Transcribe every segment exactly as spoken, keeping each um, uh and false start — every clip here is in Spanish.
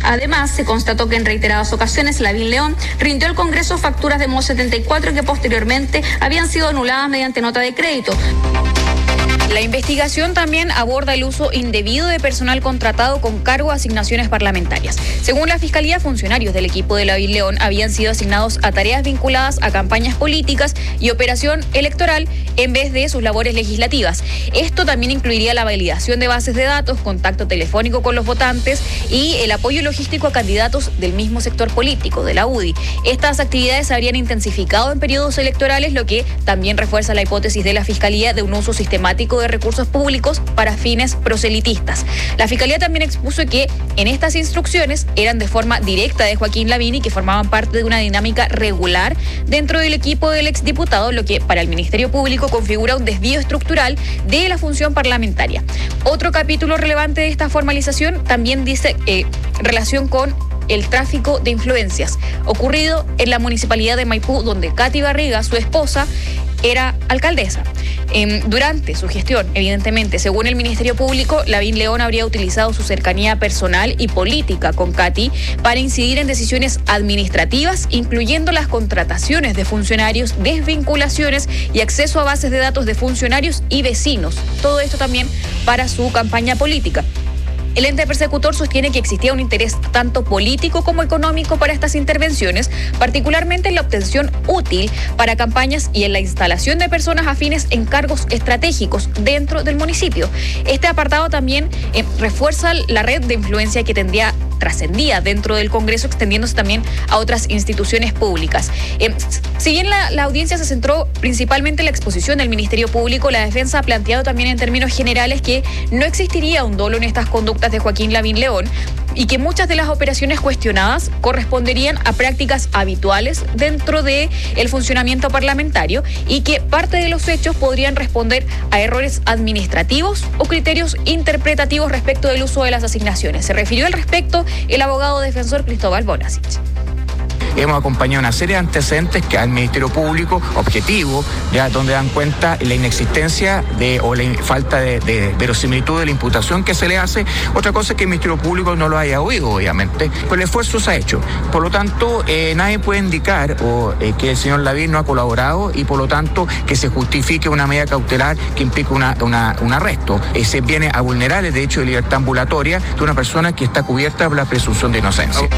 Además, se constató que en reiteradas ocasiones Lavín León rindió al Congreso facturas de Modo setenta y cuatro que posteriormente habían sido anuladas mediante nota de crédito. La investigación también aborda el uso indebido de personal contratado con cargo a asignaciones parlamentarias. Según la Fiscalía, funcionarios del equipo de Lavín León habían sido asignados a tareas vinculadas a campañas políticas y operación electoral en vez de sus labores legislativas. Esto también incluiría la validación de bases de datos, contacto telefónico con los votantes y el apoyo logístico a candidatos del mismo sector político, de la U D I. Estas actividades se habrían intensificado en periodos electorales, lo que también refuerza la hipótesis de la Fiscalía de un uso sistemático de recursos públicos para fines proselitistas. La Fiscalía también expuso que en estas instrucciones eran de forma directa de Joaquín Lavín y que formaban parte de una dinámica regular dentro del equipo del exdiputado, lo que para el Ministerio Público configura un desvío estructural de la función parlamentaria. Otro capítulo relevante de esta formalización también dice eh, relación con el tráfico de influencias ocurrido en la municipalidad de Maipú, donde Katy Barriga, su esposa, era alcaldesa. Eh, durante su gestión, evidentemente, según el Ministerio Público, Lavín León habría utilizado su cercanía personal y política con Katy para incidir en decisiones administrativas, incluyendo las contrataciones de funcionarios, desvinculaciones y acceso a bases de datos de funcionarios y vecinos. Todo esto también para su campaña política. El ente persecutor sostiene que existía un interés tanto político como económico para estas intervenciones, particularmente en la obtención útil para campañas y en la instalación de personas afines en cargos estratégicos dentro del municipio. Este apartado también eh, refuerza la red de influencia que tendría trascendía dentro del Congreso, extendiéndose también a otras instituciones públicas. Eh, si bien la, la audiencia se centró principalmente en la exposición del Ministerio Público, la defensa ha planteado también en términos generales que no existiría un dolo en estas conductas de Joaquín Lavín León y que muchas de las operaciones cuestionadas corresponderían a prácticas habituales dentro del funcionamiento parlamentario y que parte de los hechos podrían responder a errores administrativos o criterios interpretativos respecto del uso de las asignaciones. Se refirió al respecto el abogado defensor Cristóbal Bonasic. Hemos acompañado una serie de antecedentes que al Ministerio Público, objetivo, ya donde dan cuenta la inexistencia de o la falta de, de verosimilitud de la imputación que se le hace. Otra cosa es que el Ministerio Público no lo haya oído, obviamente, pero el esfuerzo se ha hecho. Por lo tanto, eh, nadie puede indicar o, eh, que el señor Lavín no ha colaborado y por lo tanto que se justifique una medida cautelar que implica una, una, un arresto. Eh, se viene a vulnerar el derecho de libertad ambulatoria de una persona que está cubierta por la presunción de inocencia.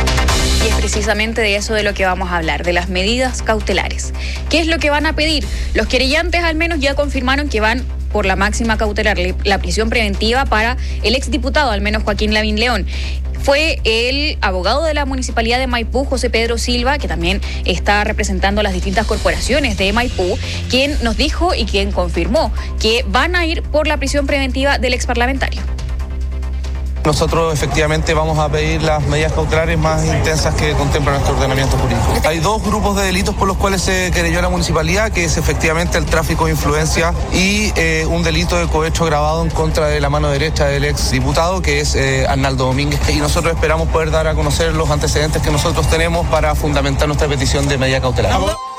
Y es precisamente de eso de lo que vamos a hablar, de las medidas cautelares. ¿Qué es lo que van a pedir? Los querellantes al menos ya confirmaron que van por la máxima cautelar, la prisión preventiva para el exdiputado, al menos Joaquín Lavín León. Fue el abogado de la Municipalidad de Maipú, José Pedro Silva, que también está representando a las distintas corporaciones de Maipú, quien nos dijo y quien confirmó que van a ir por la prisión preventiva del exparlamentario. Nosotros efectivamente vamos a pedir las medidas cautelares más intensas que contempla nuestro ordenamiento jurídico. Hay dos grupos de delitos por los cuales se querelló a la municipalidad, que es efectivamente el tráfico de influencia y eh, un delito de cohecho agravado en contra de la mano derecha del ex diputado, que es eh, Arnaldo Domínguez. Y nosotros esperamos poder dar a conocer los antecedentes que nosotros tenemos para fundamentar nuestra petición de medida cautelar.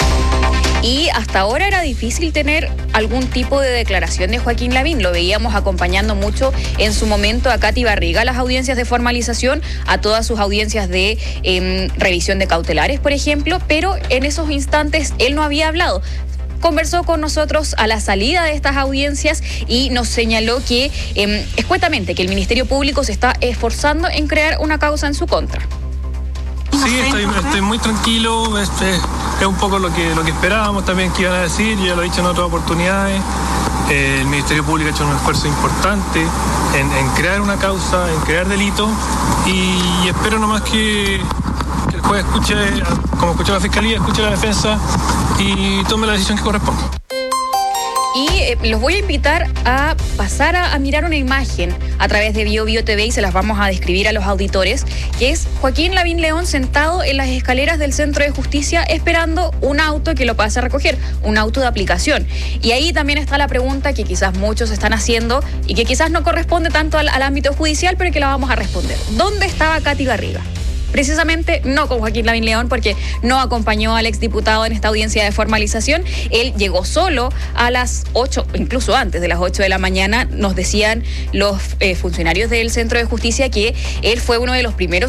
Y hasta ahora era difícil tener algún tipo de declaración de Joaquín Lavín. Lo veíamos acompañando mucho en su momento a Katy Barriga, a las audiencias de formalización, a todas sus audiencias de eh, revisión de cautelares, por ejemplo, pero en esos instantes él no había hablado. Conversó con nosotros a la salida de estas audiencias y nos señaló que, eh, escuetamente, que el Ministerio Público se está esforzando en crear una causa en su contra. Sí, estoy, estoy muy tranquilo, este, es un poco lo que, lo que esperábamos también que iban a decir, yo ya lo he dicho en otras oportunidades. Eh, el Ministerio Público ha hecho un esfuerzo importante en, en crear una causa, en crear delitos y, y espero nomás que, que el juez escuche, como escuchó la Fiscalía, escuche la defensa y tome la decisión que corresponde. Y eh, los voy a invitar a pasar a, a mirar una imagen a través de Bio Bio T V y se las vamos a describir a los auditores, que es Joaquín Lavín León sentado en las escaleras del Centro de Justicia esperando un auto que lo pase a recoger, un auto de aplicación. Y ahí también está la pregunta que quizás muchos están haciendo y que quizás no corresponde tanto al, al ámbito judicial, pero que la vamos a responder. ¿Dónde estaba Katy Barriga? Precisamente no con Joaquín Lavín León, porque no acompañó al exdiputado en esta audiencia de formalización. Él llegó solo a las ocho, incluso antes de las ocho de la mañana. Nos decían los eh, funcionarios del Centro de Justicia que él fue uno de los primeros